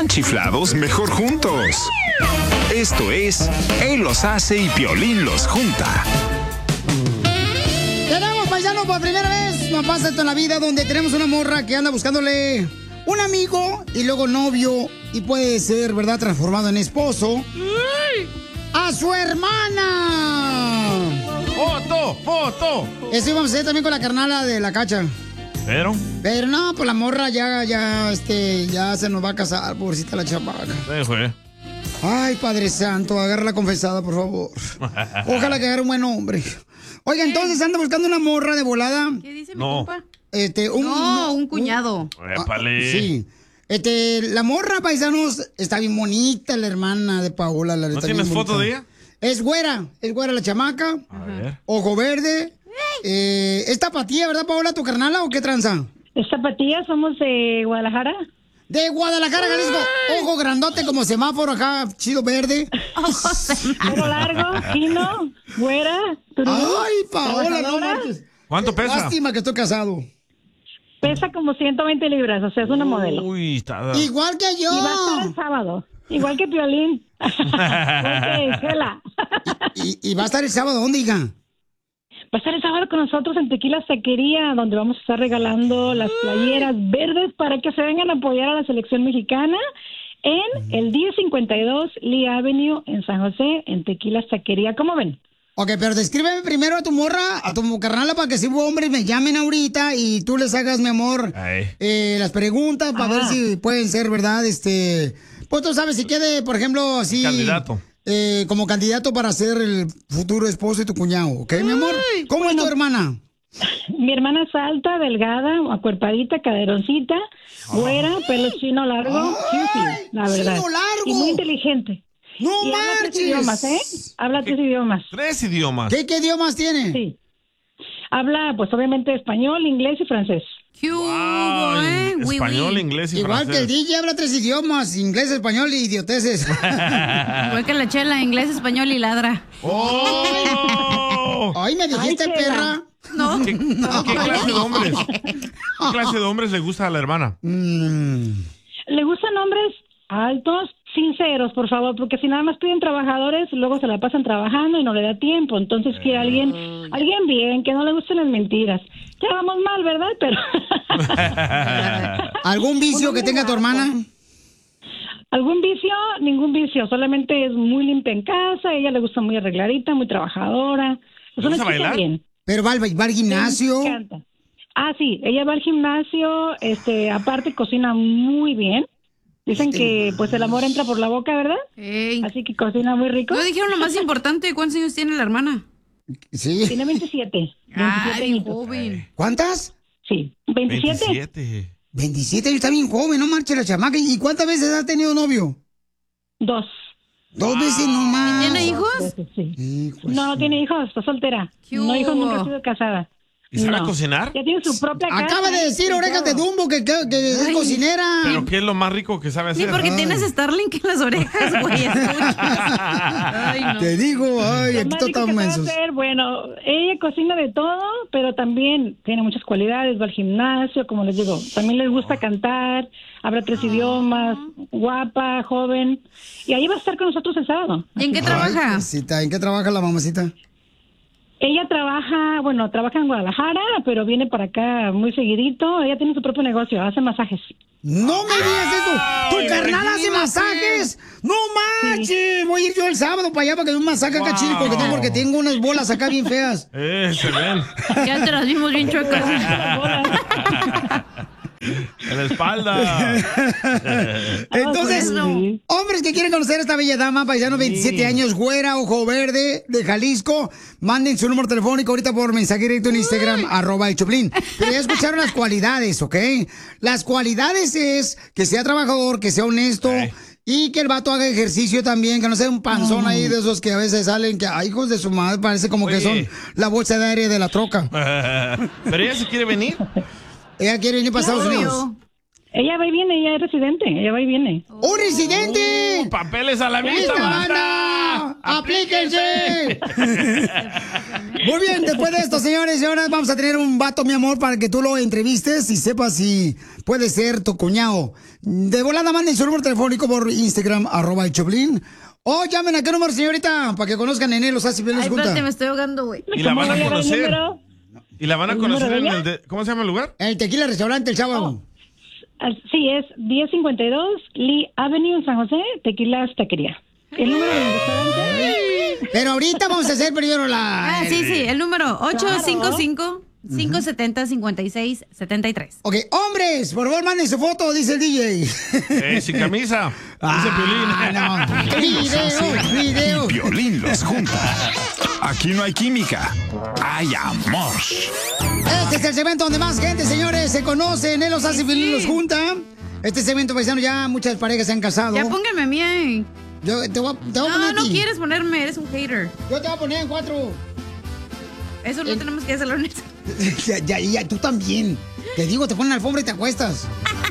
están chiflados, mejor juntos. Esto es Él los hace y Piolín los junta. Tenemos, paisano, por primera vez nos pasa esto en la vida, donde tenemos una morra que anda buscándole un amigo y luego novio, y puede ser, ¿verdad?, transformado en esposo. ¡A su hermana! ¡Foto! Eso íbamos a hacer también con la carnala de la Cacha. Pero no, pues la morra ya se nos va a casar, pobrecita la chamaca. Ay, Padre Santo, agarra la confesada, por favor. Ojalá que agarre un buen hombre. Oiga, entonces anda buscando una morra de volada. ¿Qué dice mi compa? Un cuñado. Épale. Sí. La morra, paisanos, está bien bonita, la hermana de Paola. ¿No tienes foto de ella? Es güera la chamaca. A ver. Ojo verde. ¿Es tapatía, verdad, Paola, tu carnala, o qué tranza? Es tapatía, somos de Guadalajara. De Guadalajara, Jalisco. Ojo grandote como semáforo acá, chido verde. Pelo largo, fino, güera. Ay, Paola, no marches. ¿Cuánto pesa? Lástima que estoy casado. Pesa como 120 libras, o sea, es una modelo. Uy, está... Igual que yo. Y va a estar el sábado. Igual que Piolín. Igual que Chela. ¿Y va a estar el sábado dónde, hija? Va a estar el sábado con nosotros en Tequila Taquería, donde vamos a estar regalando las playeras verdes para que se vengan a apoyar a la selección mexicana en el 1052 Lee Avenue en San José, en Tequila Taquería. ¿Cómo ven? Ok, pero descríbeme primero a tu morra, a tu carnala, para que si hubo hombres me llamen ahorita y tú les hagas, mi amor, las preguntas para ver si pueden ser, ¿verdad? Pues tú sabes, si quede, por ejemplo, así... Candidato. Como candidato para ser el futuro esposo de tu cuñado, ¿ok, mi amor? ¿Cómo es tu hermana? Mi hermana es alta, delgada, acuerpadita, caderoncita, güera, pelo chino largo, sí, la verdad. ¡Chino largo! Y muy inteligente. ¡No y marches! habla 3 idiomas, ¿eh? Habla 3 idiomas. 3 idiomas. ¿Qué idiomas tiene? Sí. Habla, pues, obviamente, español, inglés y francés. Wow, español, inglés y Igual francés. que el DJ habla 3 idiomas, inglés, español y idioteces. Igual que la Chela, inglés, español y ladra. ¡Oh! Ay, ¿me dijiste, perra? No. ¿Qué clase de hombres? ¿Qué clase de hombres le gusta a la hermana? Le gustan hombres altos, sinceros, por favor, porque si nada más piden trabajadores, luego se la pasan trabajando y no le da tiempo. Entonces quiere alguien bien, que no le gusten las mentiras. Ya vamos mal, ¿verdad? Pero ¿algún vicio que tenga tu hermana? ¿Algún vicio? Ningún vicio, solamente es muy limpia en casa, a ella le gusta muy arregladita, muy trabajadora. Es una chica bailar? bien. ¿Pero va al gimnasio? Me encanta. Sí, ella va al gimnasio, aparte cocina muy bien. Dicen que pues el amor entra por la boca, ¿verdad? Así que cocina muy rico. No dijeron lo más importante, ¿cuántos años tiene la hermana? Sí. Tiene 27. Ay, joven. ¿Cuántas? Sí, 27. 27 años, está bien joven, no marche la chamaca. ¿Y cuántas veces has tenido novio? 2. 2 veces nomás. ¿Tiene hijos? Sí. No tiene hijos, está soltera. No hijos, nunca ha sido casada. ¿Y sabe cocinar? Ya tiene su propia casa. Acaba de decir Orejas de Dumbo que es cocinera. ¿Pero qué es lo más rico que sabe hacer? Sí, porque tienes Starlink en las orejas, güey. No. Te digo, aquí estamos mensos. Bueno, ella cocina de todo, pero también tiene muchas cualidades, va al gimnasio, como les digo. También les gusta cantar, habla 3 idiomas, guapa, joven. Y ahí va a estar con nosotros el sábado. ¿Y en qué trabaja? Mamacita, ¿en qué trabaja la mamacita? Ella trabaja en Guadalajara, pero viene para acá muy seguidito. Ella tiene su propio negocio, hace masajes. ¡No me digas eso! ¿Tu carnal hace masajes? ¡No manches! Sí. Voy a ir yo el sábado para allá para que me un masaje acá chido, porque tengo unas bolas acá bien feas. Se ven. Ya te las vimos bien chuecas. En la espalda. Entonces, hombres que quieren conocer a esta bella dama, paisano, 27 años, güera, ojo verde, de Jalisco, manden su número telefónico ahorita por mensaje directo en Instagram, @el Choplin. Pero ya escucharon las cualidades, ¿ok? Las cualidades es que sea trabajador, que sea honesto. Y que el vato haga ejercicio también, que no sea un panzón ahí de esos que a veces salen, que, hijos de su madre, parece como que son la bolsa de aire de la troca. ¿Pero ella se quiere venir? Ella quiere venir para Estados Unidos. Ella va y viene, ella es residente, ella va y viene. ¡Oh, residente! ¡Papeles a la vista, banda! ¡Aplíquense! Muy bien, después de esto, señores y señoras, vamos a tener un vato, mi amor, para que tú lo entrevistes y sepas si puede ser tu cuñado. De volada, manden su número telefónico por Instagram, @elchoplin. O llamen a qué número, señorita, para que conozcan en él los hace bien les junta. Espérate, me estoy ahogando, güey. Y la van a conocer. Y la van a conocer en el... ¿Cómo se llama el lugar? El Tequila Restaurante el sábado. Sí, es 1052 Lee Avenue en San José, Tequilas Taquería. El número del restaurante. Pero ahorita vamos a hacer primero la... Sí, el número 855-570-5673. Ok, hombres, por favor, manden su foto, dice el DJ. Sin camisa. Dice Piolín. No. Video. Piolín los junta. Aquí no hay química, hay amor. Este es el segmento donde más gente, señores, se conocen. Él los hace feliz, los junta. Este segmento, paisano, ya muchas parejas se han casado. Ya pónganme a mí. Yo te voy a poner a ti. No quieres ponerme, eres un hater. Yo te voy a poner en 4. Eso no tenemos que hacerlo en eso. Ya, tú también. Te digo, te ponen la alfombra y te acuestas.